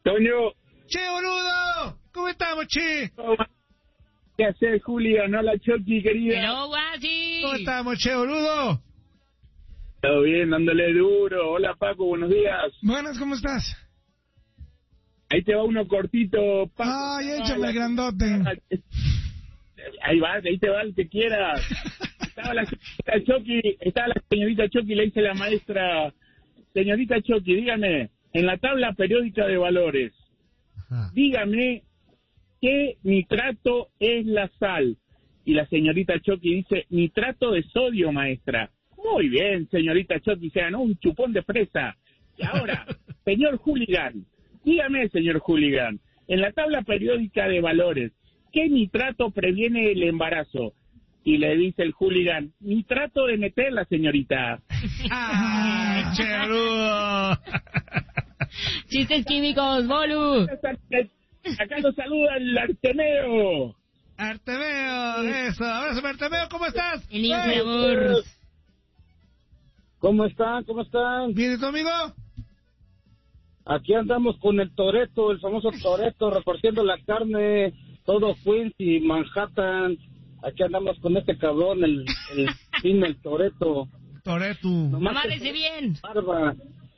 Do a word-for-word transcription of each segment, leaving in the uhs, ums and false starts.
Toño. Che, boludo. ¿Cómo estamos, che? ¿Qué haces, Julián? Hola, Chucky, querida. Hello, guachi. ¿Cómo estamos, che, boludo? Todo bien, dándole duro. Hola, Paco, buenos días. Buenas, ¿cómo estás? Ahí te va uno cortito, Paco. Ay, échame el grandote. Ahí va, ahí te va el que quieras. Estaba la señorita Chucky, estaba la señorita Chucky, le dice la maestra, señorita Chucky, dígame, en la tabla periódica de valores, Ajá. dígame qué nitrato es la sal. Y la señorita Chucky dice, nitrato de sodio, maestra. Muy bien, señorita Chucky, se ganó un chupón de fresa. Y ahora, señor Hooligan, dígame, señor Hooligan, en la tabla periódica de valores, ¿qué nitrato previene el embarazo? Y le dice el Hooligan, nitrato de meterla, señorita. ¡Ah, cherudo! Chistes químicos, bolu. Acá nos saluda el Artemeo. Artemeo, eso. Abrazo, Artemeo, ¿cómo estás? El niño de amor. ¿Cómo están? ¿Cómo están? ¿Bien y tu amigo? Aquí andamos con el Toretto, el famoso Toretto, repartiendo la carne, todo Queens y Manhattan. Aquí andamos con este cabrón, el el, el, el Toretto. Toretto. Amárrese bien. Barba.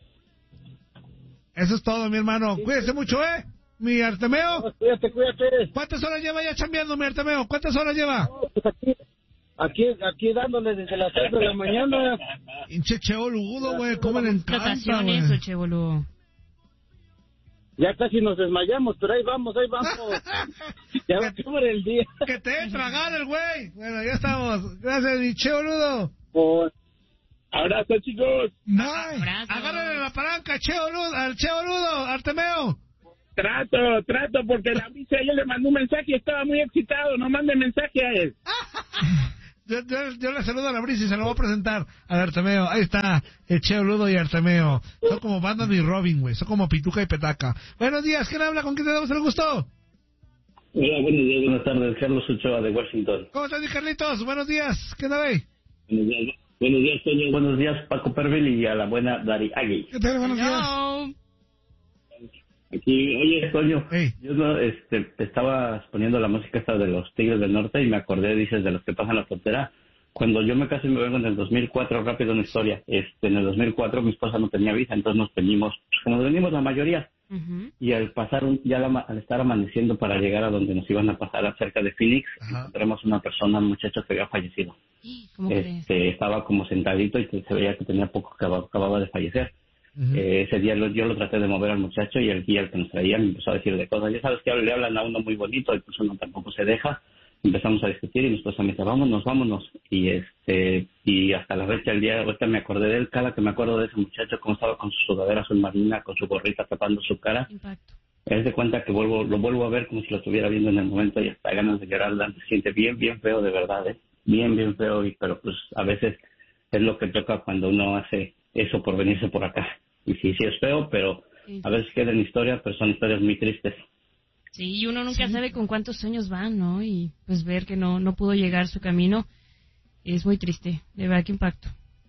Eso es todo, mi hermano. Cuídese mucho, ¿eh? Mi Artemeo. No, cuídate, cuídate. ¿Cuántas horas lleva ya chambeando, mi Artemeo? ¿Cuántas horas lleva? No, pues aquí, aquí, aquí dándole desde las seis de la mañana. Hinche cheboludo, güey, cómo le encanta, güey. Eso, cheboludo. Ya casi nos desmayamos, pero ahí vamos, ahí vamos. Ya va por el día. Que te dé tragar el güey. Bueno, ya estamos. Gracias, mi cheboludo. Por... Abrazo, chicos. Ay, agárrale la palanca, cheboludo, al cheboludo, Artemeo. Trato, trato, porque la brisa ayer le mandó un mensaje y estaba muy excitado. No mande mensaje a él. Yo, yo, yo le saludo a la brisa y se lo voy a presentar a Artemeo. Ahí está, el Cheo Ludo y Artemeo. Son como Batman y Robin, güey. Son como Pituca y Petaca. Buenos días, ¿quién habla? ¿Con quién te damos el gusto? Hola, buenos días, buenas tardes. Carlos Ochoa de Washington. ¿Cómo estás, mi Carlitos? Buenos días, ¿qué tal ahí? Buenos días, buenos días, Toño. Buenos días, Paco Pervil y a la buena Dari Agui. ¿Qué tal? Buenos días. Aquí, oye, Toño, hey. yo no, este, te estabas poniendo la música esta de los Tigres del Norte y me acordé, dices, de los que pasan la frontera. Cuando yo me casé y me vengo en el dos mil cuatro, rápido una historia, este, en el dos mil cuatro mi esposa no tenía visa, entonces nos venimos, pues, nos venimos la mayoría, uh-huh. y al pasar, un, ya la, al estar amaneciendo para llegar a donde nos iban a pasar, cerca de Phoenix, uh-huh. encontramos una persona, un muchacho que había fallecido. ¿Cómo este, crees? Estaba como sentadito y se veía que tenía poco que acababa de fallecer. Uh-huh. Eh, ese día lo, yo lo traté de mover al muchacho y el guía, el que nos traía, me empezó a decir de cosas. Ya sabes que le hablan a uno muy bonito y pues uno tampoco se deja. Empezamos a discutir y mi esposa me dice, vámonos, vámonos. Y este y hasta la fecha del día, ahorita me acordé de él, cada que me acuerdo de ese muchacho, cómo estaba con su sudadera azul marina, con su gorrita tapando su cara. Impacto. Él se cuenta que vuelvo lo vuelvo a ver como si lo estuviera viendo en el momento y hasta ganas de llorar. Se siente bien, bien feo de verdad, ¿eh? Bien, bien feo, y pero pues a veces es lo que toca cuando uno hace eso por venirse por acá. Y sí, sí es feo, pero a veces queda en historia, pero son historias muy tristes. Sí, y uno nunca sí. sabe con cuántos sueños van, ¿no? Y pues ver que no no pudo llegar su camino es muy triste. De verdad, qué impacto.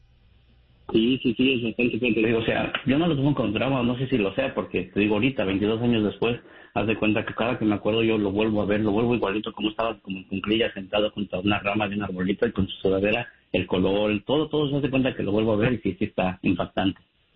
Sí, sí, sí, es bastante fuerte. Digo, o sea, yo no lo tomo con drama, no sé si lo sea, porque te digo ahorita, veintidós años después, haz de cuenta que cada que me acuerdo yo lo vuelvo a ver, lo vuelvo igualito como estaba, como en cuclillas, sentado junto a una rama de un arbolito y con su sudadera, el color, todo, todo se hace cuenta que lo vuelvo a ver y sí, sí está impactante.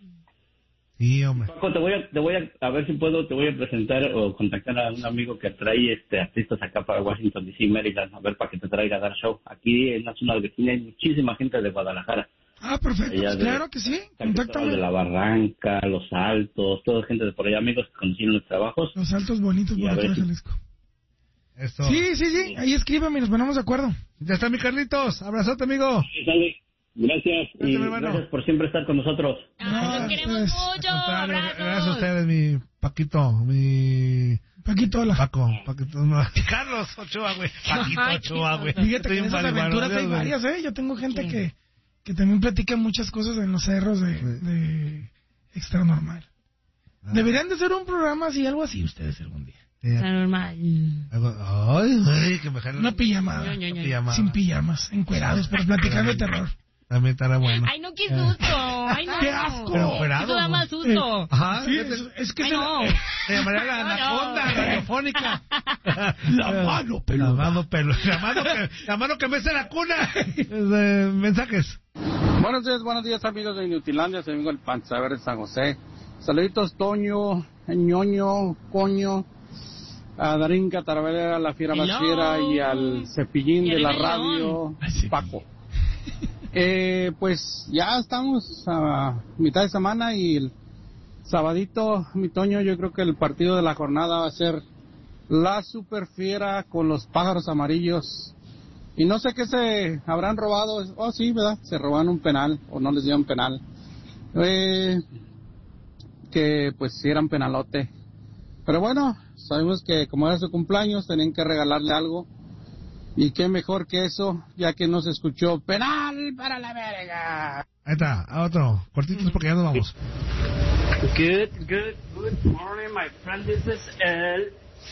Sí, hombre. Paco, te voy a, te voy a, a ver si puedo, te voy a presentar o contactar a un amigo que trae este artistas acá para Washington D C, Maryland, a ver para que te traiga a dar show. Aquí en la zona de Virginia hay muchísima gente de Guadalajara. Ah, perfecto, pues claro que sí, contáctame. De la Barranca, Los Altos, toda gente de por allá, amigos que conocieron los trabajos. Los Altos bonitos por aquí de Jalisco. Eso. Sí, sí, sí, ahí escríbeme y nos ponemos de acuerdo. Ya está mi Carlitos, abrazote, amigo. Sí, salve. Gracias, y gracias, gracias por siempre estar con nosotros. Ah, los queremos pues, mucho, abrazos. Gracias a ustedes, mi Paquito, mi... Paquito, hola. Paco, Paquito, no. Carlos Ochoa, güey. Paquito Ochoa, güey. Fíjate que en esas aventuras hay varias, ¿eh? Yo tengo gente sí. que, que también platica muchas cosas en los cerros de, sí. de Extra Normal. Ah. Deberían de hacer un programa así, algo así, ustedes algún día. Extra Normal. Ay, ay, que me jalen. Una pijamada. Una pijamada. Sin pijamas, encuerados, pero platicando de terror. También estará bueno. Ay, no, qué susto. Ay, no. ¡Qué asco! Pero operado. Eso da más susto. Eh, Ajá. Sí, es, es que Ay, se no. Se llamaría la anaconda radiofónica. La mano peluda. La mano peluda. La mano que, la mano que mece la cuna. Eh, mensajes. Buenos días, buenos días amigos de Inutilandia, soy amigo del Panzaver de San José. Saluditos Toño, Ñoño, Coño, a Darín Catarabera, la Fiera Hello. Más Fiera y al Cepillín Y de la arriba radio, Ay, sí. Paco. Eh, pues ya estamos a mitad de semana y el sabadito, mi Toño, yo creo que el partido de la jornada va a ser la Super Fiera con los Pájaros Amarillos. Y no sé qué se habrán robado. Oh, sí, ¿verdad? Se robaron un penal o no les dieron penal. Eh, que pues sí eran penalote. Pero bueno, sabemos que como era su cumpleaños, tenían que regalarle algo. Y qué mejor que eso, ya que no se escuchó penal para la verga. Ahí está, a otro. Cortitos porque ya nos vamos. Good, good, good morning, my friend. This is el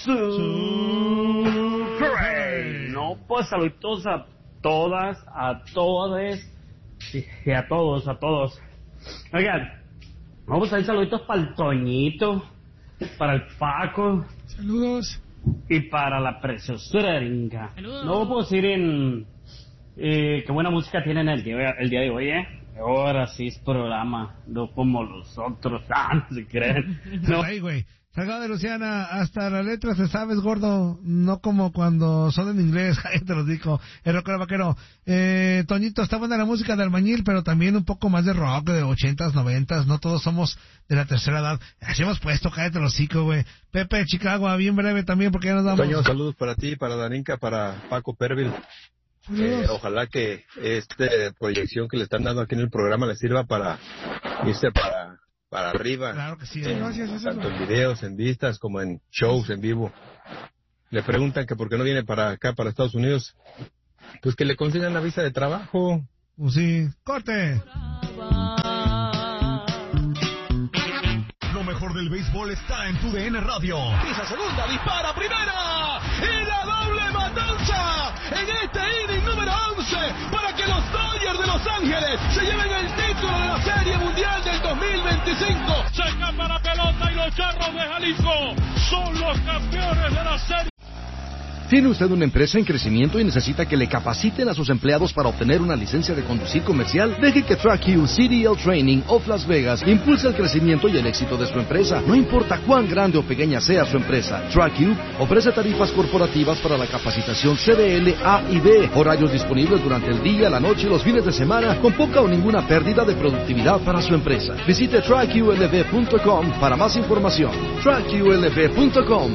Super. No, pues saludos a todas, a todos y a todos, a todos. Oigan, vamos a ir saluditos para el Toñito, para el Paco. Saludos. Y para la preciosura Ringa. Saludos. No puedo decir en... Eh, qué buena música tienen el día, el día de hoy, ¿eh? Ahora sí es programa, no como los otros, ah, no se creen. No. Ahí, güey. Salgado de Luciana, hasta las letras te sabes, gordo, no como cuando son en inglés, ya te los digo, el rockero vaquero. Eh, Toñito, está buena la música de Albañil, pero también un poco más de rock, de ochentas, noventas, no todos somos de la tercera edad. Así hemos puesto, cállate los hocico, güey. Pepe, Chicago, bien breve también, porque ya nos damos. Toño, saludos para ti, para Darinka, para Paco Pervil. Eh, ojalá que esta proyección que le están dando aquí en el programa le sirva para irse para... para arriba, Claro que sí. eh, gracias, eso tanto es en videos, en vistas, como en shows en vivo. Le preguntan que por qué no viene para acá, para Estados Unidos. Pues que le consigan la visa de trabajo. Pues sí, corte. Lo mejor del béisbol está en tu D N Radio. Pisa segunda, dispara primera y la doble matanza en este inning número once para que los Dodgers de Los Ángeles se lleven el título de la Serie Mundial del dos mil veinticinco. Se escapa la pelota y los Charros de Jalisco son los campeones de la serie. ¿Tiene usted una empresa en crecimiento y necesita que le capaciten a sus empleados para obtener una licencia de conducir comercial? Deje que TrackU C D L Training of Las Vegas impulse el crecimiento y el éxito de su empresa. No importa cuán grande o pequeña sea su empresa, TrackU ofrece tarifas corporativas para la capacitación C D L A y B, horarios disponibles durante el día, la noche y los fines de semana, con poca o ninguna pérdida de productividad para su empresa. Visite track U L V punto com para más información. track U L V punto com.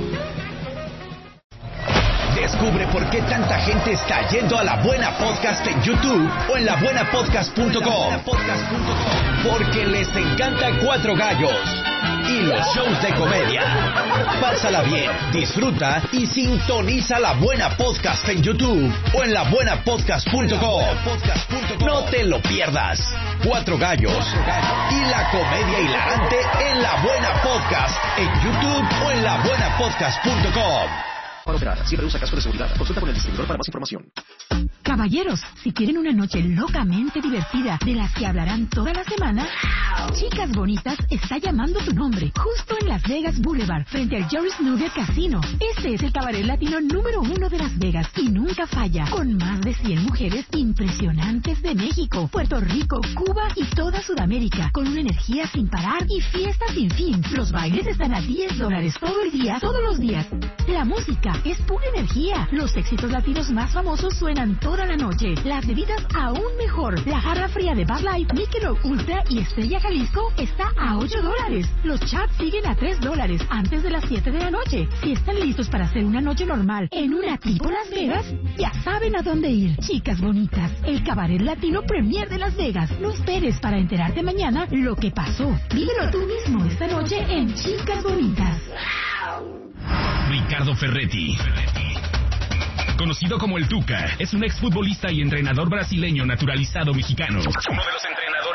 Descubre por qué tanta gente está yendo a La Buena Podcast en YouTube o en la buena podcast punto com. Porque les encanta Cuatro Gallos y los shows de comedia. Pásala bien, disfruta y sintoniza La Buena Podcast en YouTube o en la buena podcast punto com. No te lo pierdas. Cuatro Gallos y la comedia hilarante en La Buena Podcast en YouTube o en la buena podcast punto com. Para operar, siempre usa casco de seguridad. Consulta con el distribuidor para más información. Caballeros, si quieren una noche locamente divertida de las que hablarán toda la semana, Chicas Bonitas está llamando tu nombre, justo en Las Vegas Boulevard, frente al Jerry Snooker Casino. Este es el cabaret latino número uno de Las Vegas y nunca falla, con más de cien mujeres impresionantes de México, Puerto Rico, Cuba y toda Sudamérica, con una energía sin parar y fiesta sin fin. Los bailes están a diez dólares todo el día, todos los días. La música es pura energía. Los éxitos latinos más famosos suenan toda la noche. Las bebidas aún mejor. La jarra fría de Bud Light, Michelob Ultra y Estrella Jalisco está a ocho dólares. Los chats siguen a tres dólares antes de las siete de la noche. Si están listos para hacer una noche normal en una tipo Las Vegas, ya saben a dónde ir. Chicas Bonitas, el cabaret latino premier de Las Vegas. No esperes para enterarte mañana lo que pasó. Vívelo tú mismo esta noche en Chicas Bonitas. Ricardo Ferretti, conocido como el Tuca, es un exfutbolista y entrenador brasileño naturalizado mexicano. Uno de los entrenadores con mejor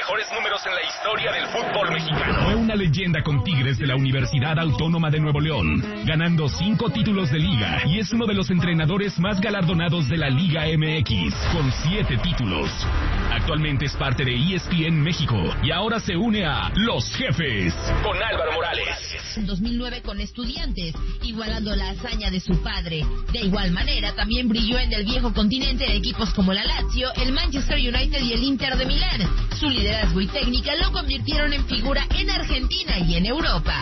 mejores números en la historia del fútbol mexicano. Fue una leyenda con Tigres de la Universidad Autónoma de Nuevo León, ganando cinco títulos de liga y es uno de los entrenadores más galardonados de la Liga M X, con siete títulos. Actualmente es parte de E S P N México y ahora se une a Los Jefes con Álvaro Morales. En dos mil nueve con Estudiantes, igualando la hazaña de su padre. De igual manera, también brilló en el viejo continente en equipos como la Lazio, el Manchester United y el Inter de Milán. Su liderazgo y técnica lo convirtieron en figura en Argentina y en Europa.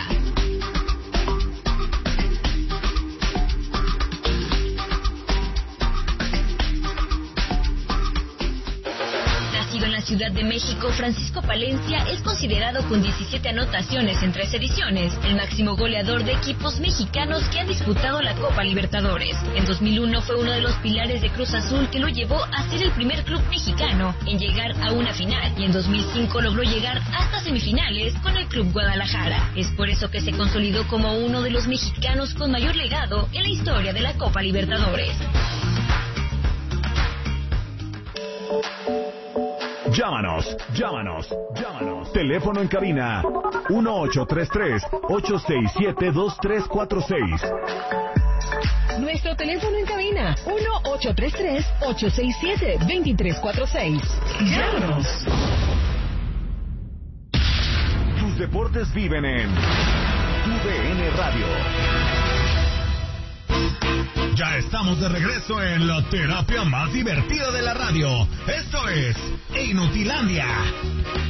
En la Ciudad de México, Francisco Palencia es considerado con diecisiete anotaciones en tres ediciones, el máximo goleador de equipos mexicanos que han disputado la Copa Libertadores. En dos mil uno fue uno de los pilares de Cruz Azul que lo llevó a ser el primer club mexicano en llegar a una final, y en dos mil cinco logró llegar hasta semifinales con el Club Guadalajara. Es por eso que se consolidó como uno de los mexicanos con mayor legado en la historia de la Copa Libertadores. Llámanos, llámanos, llámanos. Teléfono en cabina uno ocho tres tres, ocho seis siete, dos tres cuatro seis. Nuestro teléfono en cabina uno ocho tres tres, ocho seis siete, dos tres cuatro seis. Llámanos. Tus deportes viven en Tu D N Radio. Ya estamos de regreso en la terapia más divertida de la radio. Esto es Inutilandia.